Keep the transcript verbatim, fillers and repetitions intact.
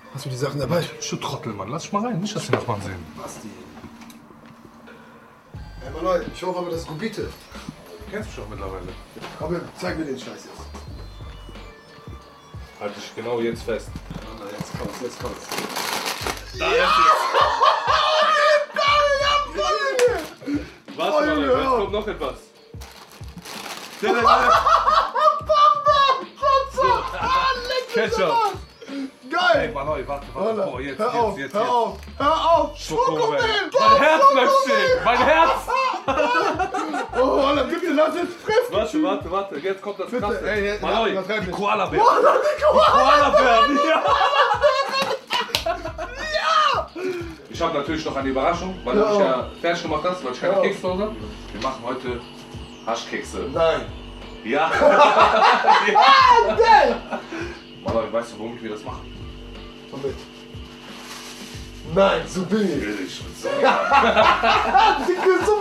Hast du die Sachen dabei? Du Trottel, Mann. Lass dich mal rein. Nicht, dass die Nachbarn sehen. Basti. Hey, Mann, ich hoffe aber, das ist Gubite. Du kennst mich doch mittlerweile. Komm, zeig mir den Scheiß jetzt. Halt dich genau jetzt fest. Na, jetzt kommt's, jetzt kommt's. Da ja! Warte Oh, mal, Junge, jetzt hör auf. kommt noch etwas. Ketchup. Geil! Ey, Manoi, warte, warte. Walla. Boah, jetzt, hör jetzt, auf, jetzt, hör jetzt. auf, hör auf! Schokomel. Schokomel! Mein Herz möchte stehen. Mein Herz! Oh, Walla, bitte lass jetzt fressen! Warte, warte, warte. Jetzt kommt das Bitte, Krasse. ey, ey, Manoi, übertreib die nicht. Koala-Bär. Walla, die Koala! Koala-Bären, ja! Ich habe natürlich noch eine Überraschung, weil Ja. du mich ja fertig gemacht hast, weil ich keine Ja. Kekse zu Hause habe. Wir machen heute Haschkekse. Nein! Ja! Ah, geil! Manoi, weißt du, womit wir das machen? Komm mit. Nein, so billig! Billig. So. Die ist so